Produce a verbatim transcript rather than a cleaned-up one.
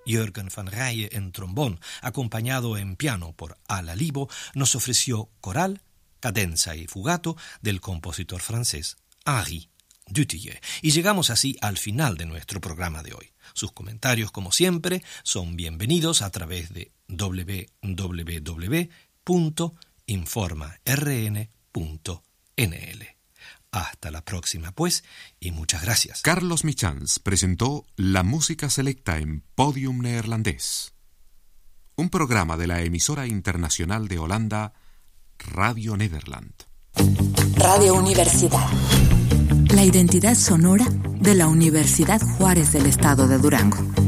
Jürgen van Rije en trombón, acompañado en piano por Ala Libo, nos ofreció coral, cadenza y fugato del compositor francés Henri Dutilleux. Y llegamos así al final de nuestro programa de hoy. Sus comentarios, como siempre, son bienvenidos a través de doble u doble u doble u punto informa r n punto n l. Hasta la próxima, pues, y muchas gracias. Carlos Michans presentó la música selecta en Podium Neerlandés, un programa de la emisora internacional de Holanda, Radio Nederland. Radio Universidad. La identidad sonora de la Universidad Juárez del Estado de Durango.